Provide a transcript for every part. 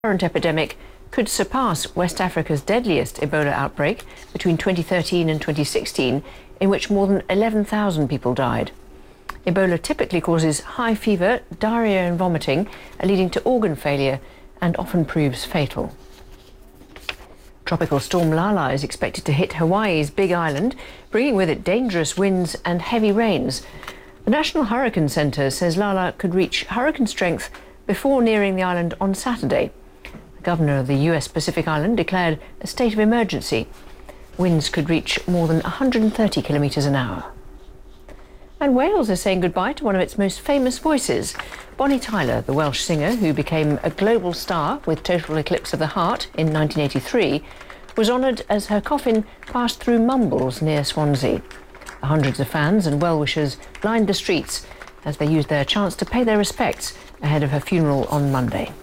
current epidemic could surpass West Africa's deadliest Ebola outbreak between 2013 and 2016, in which more than 11,000 people died. Ebola typically causes high fever, diarrhea and vomiting, leading to organ failure and often proves fatal. Tropical storm Lala is expected to hit Hawaii's Big Island, bringing with it dangerous winds and heavy rains. The National Hurricane Center says Lala could reach hurricane strength before nearing the island on Saturday. The governor of the US Pacific Island declared a state of emergency. Winds could reach more than 130 kilometres an hour. And Wales is saying goodbye to one of its most famous voices. Bonnie Tyler, the Welsh singer who became a global star with Total Eclipse of the Heart in 1983, was honoured as her coffin passed through Mumbles near Swansea. Hundreds of fans and well-wishers lined the streets as they used their chance to pay their respects ahead of her funeral on Monday.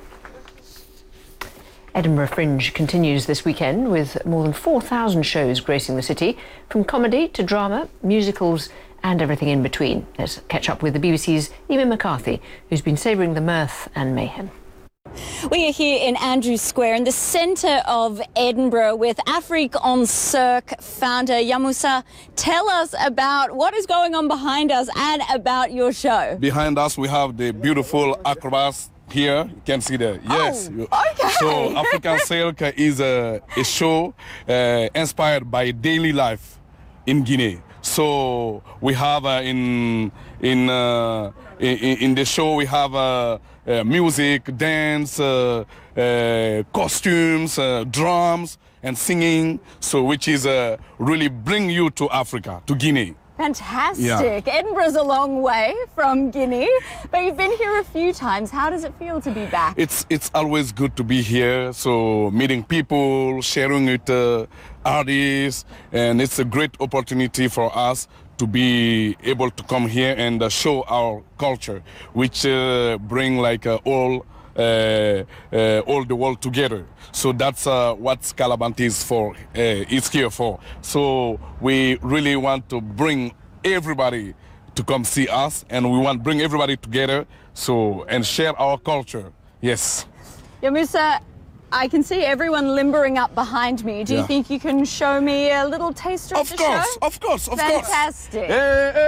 Edinburgh Fringe continues this weekend with more than 4,000 shows gracing the city, from comedy to drama, musicals and everything in between. Let's catch up with the BBC's Amy McCarthy, who's been savouring the mirth and mayhem. We are here in Andrews Square in the centre of Edinburgh with Afrique en Cirque founder Yamusa. Tell us about what is going on behind us and about your show. Behind us we have the beautiful acrobats. Here, you can see that. Yes. Oh, okay. So Afrique en Cirque is a show inspired by daily life in Guinea. So we have in the show we have music, dance, costumes, drums, and singing. So which is really bring you to Africa, to Guinea. Fantastic. Yeah. Edinburgh's a long way from Guinea, but you've been here a few times. How does it feel to be back? It's always good to be here. So meeting people, sharing with artists, and it's a great opportunity for us to be able to come here and show our culture, which bring like all the world together. So that's what Scalabant is for, is here for. So we really want to bring everybody to come see us, and we want to bring everybody together, so, and share our culture. Yes. Yamusa, I can see everyone limbering up behind me. Do you think you can show me a little taster of the show? Of course. Fantastic.